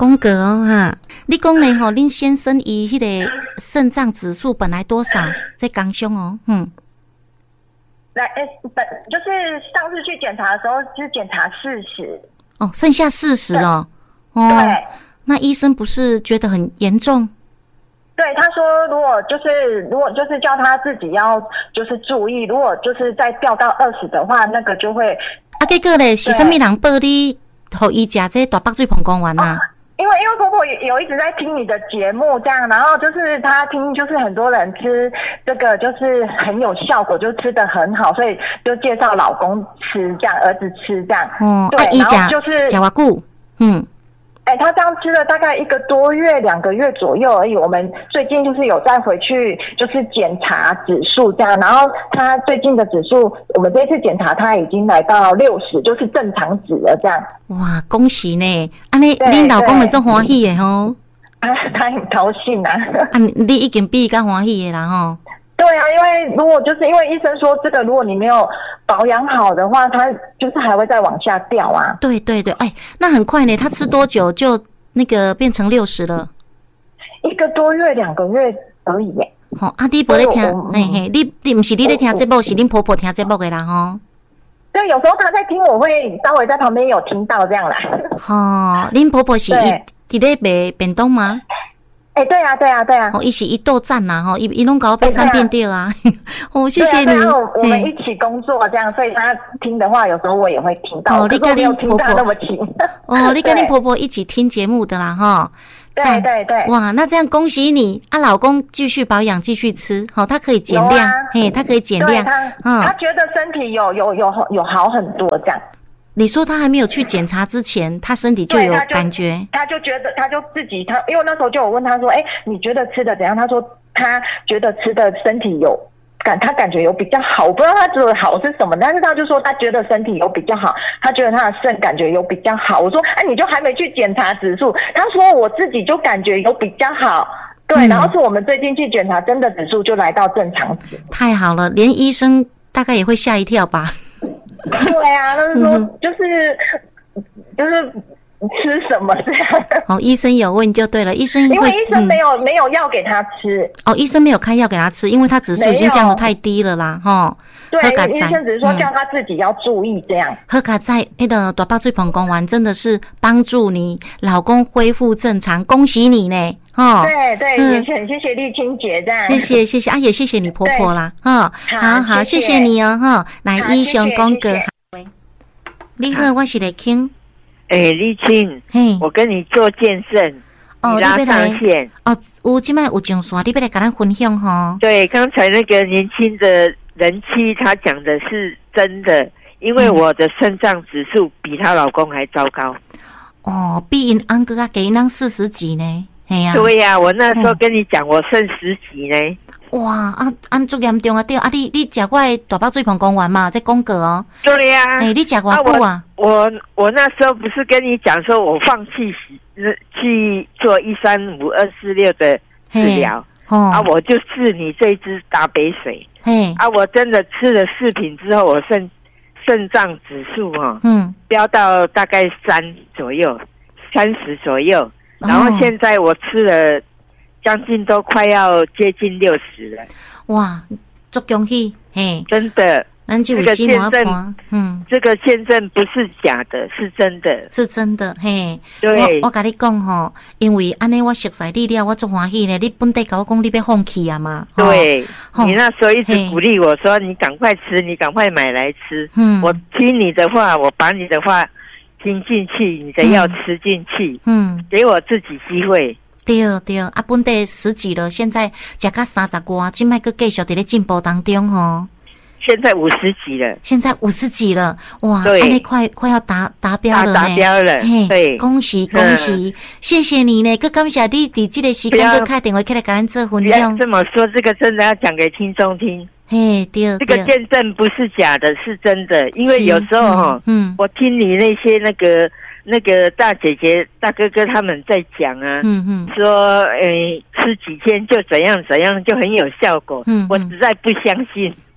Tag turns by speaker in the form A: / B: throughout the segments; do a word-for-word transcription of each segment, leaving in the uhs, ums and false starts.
A: 宫格哦哈，你讲呢吼，恁先生伊迄个肾脏指数本来多少？在刚胸哦，嗯。
B: 来，诶、欸，本就是上次去检查的时候是检查四十。
A: 哦，剩下四十了。哦。
B: 对。
A: 那医生不是觉得很严重？
B: 对，他说如果就是如果就是叫他自己要就是注意，如果就是再掉到二十的话，那个就会。
A: 啊，结果咧是啥物人报你，互伊食这大北水膀胱丸啊？
B: 哦，因为因为婆婆有一直在听你的节目，这样，然后就是她听，就是很多人吃这个就是很有效果，就吃得很好，所以就介绍老公吃这样，儿子吃这样。
A: 哦，
B: 对，
A: 啊、
B: 然后就是
A: 吃多久？嗯。
B: 哎、欸，他这样吃了大概一个多月、两个月左右而已。我们最近就是有再回去，就是检查指数这样。然后他最近的指数，我们这次检查他已经来到六十，就是正常值了这样。
A: 哇，恭喜呢！安尼，恁老公会真欢喜的吼。
B: 啊，他很高兴啊。
A: 啊，你已经比伊较欢喜的啦吼。
B: 对啊，因为如果就是因为医生说这个，如果你没有保养好的话，它就是还会再往下掉啊。
A: 对对对，哎，那很快呢，他吃多久就那个变成六十了？
B: 一个多月、两个月而已耶。
A: 好、哦，啊，你无咧听，嘿嘿，你你不是你咧听节目，是恁婆婆听节目的啦吼。
B: 对，有时候他在听，我会稍微在旁边有听到这样啦。
A: 哦，恁婆婆是伊伫咧卖便当吗？
B: 哎、欸，对啊，对啊，对啊，
A: 哦，伊是一斗赞呐，吼，伊伊拢搞我背三遍掉啊，哦，谢谢你。
B: 然后、啊、我们一起工作这样，所以他听的话，有时候我也会听到。
A: 哦，你跟恁婆婆
B: 那么听。
A: 哦，你跟恁婆婆一起听节目的啦，哈。
B: 对对对。
A: 哇，那这样恭喜你啊，老公继续保养，继续吃，好、哦，他可以减量，啊、嘿，他可以减量，
B: 他嗯，他觉得身体有有有有好很多这样。
A: 你说他还没有去检查之前，他身体就有感觉，
B: 他就, 他就觉得，他就自己他，因为那时候就有问他说，哎、欸，你觉得吃的怎样？他说他觉得吃的身体有感，他感觉有比较好，我不知道他觉得好是什么，但是他就说他觉得身体有比较好，他觉得他的肾感觉有比较好。我说，哎、啊，你就还没去检查指数？他说我自己就感觉有比较好。对，嗯、然后是我们最近去检查，真的指数就来到正常值。
A: 太好了，连医生大概也会吓一跳吧。
B: 对啊，他是说、嗯、就是就是吃什么这样。
A: 哦，医生有问就对了，医生
B: 因为医生没有、嗯、没有药给他吃。
A: 哦，医生没有开药给他吃，因为他指数已经降得太低了啦，哈。
B: 对，医生只是说叫他自己要注意这样。
A: 喝卡在那个大北水膀胱丸真的是帮助你老公恢复正常，恭喜你呢。哦，
B: 对对，嗯、也很谢谢丽青姐这样，
A: 谢谢谢谢啊，也谢谢你婆婆啦，哈，好好谢谢你哦，哈，来医生公哥，你好，我是丽青，
C: 哎、欸，丽青，嘿，我跟你做见证，
A: 哦，
C: 你拉上线，
A: 哦，有今麦有上线，你要来跟咱分享哈？
C: 对，刚才那个年轻的人妻，她讲的是真的，因为我的肾脏指数比她老公还糟糕，
A: 哦，比因安哥啊给因四十几呢。
C: 啊对呀、啊，我那时候跟你讲，我剩十几呢。
A: 哇啊，安足严重啊！对啊，你你食过大北水膀胱丸嘛？在公哥哦。
C: 对呀、啊。
A: 哎、欸，你食多久啊？
C: 我我我那时候不是跟你讲说，我放弃去做一三五二四六的治疗、哦、啊，我就治你这支大北水。嘿。啊，我真的吃了四瓶之后，我肾肾脏指数哦，嗯，飙到大概三左右，三十左右。然后现在我吃了将近都快要接近六十了，
A: 哇，足恭喜，嘿，
C: 真的，
A: 这
C: 个见证，嗯，这个见证不是假的，是真的，
A: 是真的，嘿，
C: 对，
A: 我我跟你讲吼，因为安尼我熟悉你了，我足欢喜呢。你本地跟我讲你要放弃啊嘛，
C: 对，你那时候一直鼓励我说你赶快吃，你赶快买来吃，嗯，我听你的话，我把你的话听进去，你的药吃进去，嗯，给我自己机会。
A: 对对，啊，本地十几了，现在食到三十多，今麦个继续在咧进步当中吼。
C: 现在五十几了，
A: 现在五十几了，哇，安尼快快要达达标了呢，
C: 达标了，嘿，对，
A: 恭喜恭喜，嗯、谢谢你呢，更感谢你伫这个时间个打电话起来跟咱做分享。
C: 这么说，这个真的要讲给听众听。
A: 嘿，对，
C: 这个见证不是假的，是真的。因为有时候哈，嗯，我听你那些那个那个大姐姐、大哥哥他们在讲啊，嗯嗯，说诶、欸、吃几天就怎样怎样就很有效果，嗯，我实在不相信。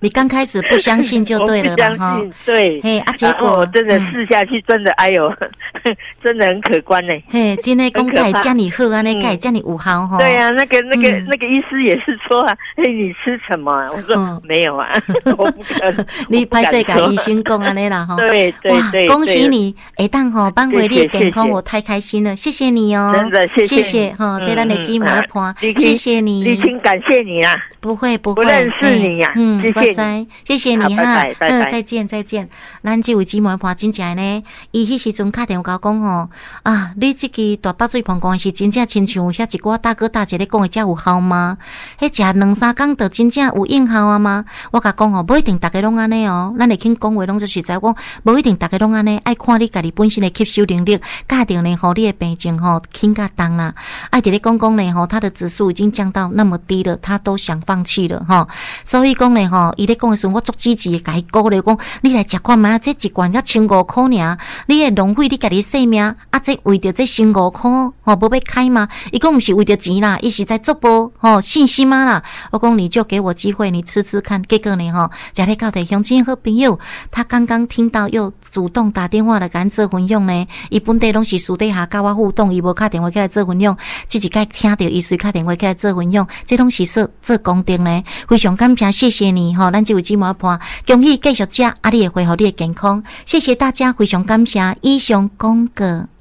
A: 你刚开始不相信就对了
C: 啦，哈，对，嘿啊，结果我真的试下去，真的，哎呦，真的很可观呢。
A: 嘿，今天公改叫你喝啊，那改叫你五毫哈。
C: 对啊，那个那个那个医师也是说啊，嘿，你吃什么？我说没有啊，我不敢。
A: 你拍摄给医生讲安尼啦哈。
C: 对对对，
A: 恭喜你，哎，当吼扳回你的健康，我太开心了，谢谢你哦，
C: 真的谢
A: 谢谢哈，这咱的姊妹伴，谢谢你，
C: 李青感谢你啊，
A: 不会不会，
C: 不认识你呀，
A: 嗯，
C: 谢谢你，
A: 谢谢你哈，嗯，再见再见，咱这位姊妹伴真正呢，伊迄时阵打电话甲我讲吼，啊，你这个大北水膀胱是真正亲像遐一寡大哥大姐咧讲的，遮有效吗？迄食两三工就真正有应效啊吗？我甲讲吼，不一定大家拢安尼哦，咱会肯讲话拢就实在讲，无一定大家拢安尼，爱看你家己本身的吸收能力，家定呢吼，你的病情吼轻甲重啦，爱伫咧讲讲呢吼，他的指数已经降到那么低了，他都想放弃了吼，所以讲呢吼，伊咧讲的时候，我足支持的，甲伊鼓励讲，你来食看觅，这一罐才千五箍尔，你会浪费你家己性命，啊，这为着这千五箍吼，无要开吗？伊讲毋是为着钱啦，伊是在做无吼信心嘛啦。我讲你就给我机会，你吃吃看。结果呢吼，食咧到底乡亲好朋友，他刚刚听到又主动打电话来甲咱做分享呢。伊本地拢是私底下甲我互动，伊无打电话起来做分享，即一摆听到伊随打电话起来做分享，这拢是说做功德呢。非常感谢，谢谢你吼，咱这位姊妹伴，恭喜继续食，啊，你会恢复你的健康。谢谢大家，非常感谢，以上讲过。